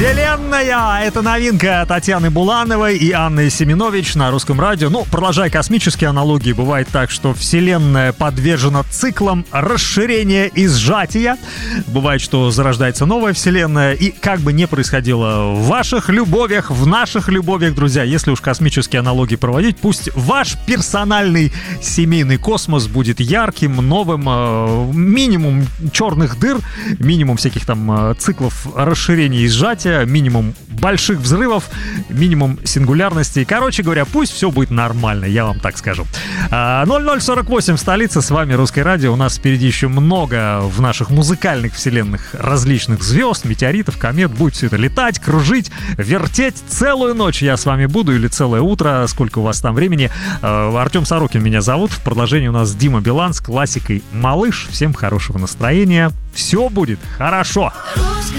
Вселенная! Это новинка Татьяны Булановой и Анны Семенович на Русском радио. Ну, продолжая космические аналогии, бывает так, что Вселенная подвержена циклам расширения и сжатия. Бывает, что зарождается новая Вселенная. И как бы ни происходило в ваших любовях, в наших любовях, друзья, если уж космические аналогии проводить, пусть ваш персональный семейный космос будет ярким, новым, минимум черных дыр, минимум всяких там циклов расширения и сжатия, минимум больших взрывов, минимум сингулярности. Короче говоря, пусть все будет нормально, я вам так скажу. 0048 в столице, с вами Русское радио. У нас впереди еще много в наших музыкальных вселенных различных звезд, метеоритов, комет. Будет все это летать, кружить, вертеть. Целую ночь я с вами буду, или целое утро, сколько у вас там времени. Артем Сорокин меня зовут. В продолжении у нас Дима Билан с классикой «Малыш». Всем хорошего настроения. Все будет хорошо.